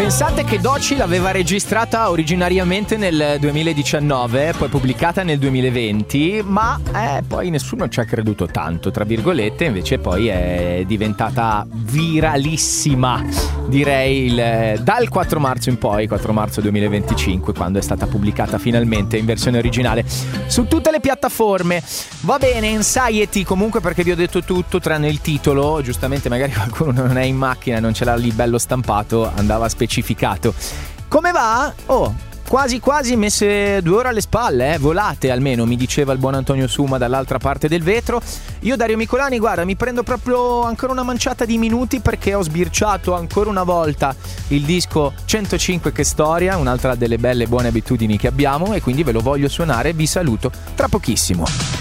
Pensate che Doci l'aveva registrata originariamente nel 2019, poi pubblicata nel 2020, ma poi nessuno ci ha creduto tanto, tra virgolette, invece poi è diventata viralissima, direi, dal 4 marzo in poi, 4 marzo 2025, quando è stata pubblicata finalmente in versione originale su tutte le piattaforme. Va bene, Anxiety comunque, perché vi ho detto tutto tranne il titolo, giustamente magari qualcuno non è in macchina e non ce l'ha lì bello stampato, andava specificato. Come va? Quasi messe 2 ore alle spalle, volate almeno, mi diceva il buon Antonio Suma dall'altra parte del vetro. Io, Dario Micolani, guarda, mi prendo proprio ancora una manciata di minuti perché ho sbirciato ancora una volta il disco 105 Che Storia, un'altra delle belle buone abitudini che abbiamo, e quindi ve lo voglio suonare. Vi saluto tra pochissimo.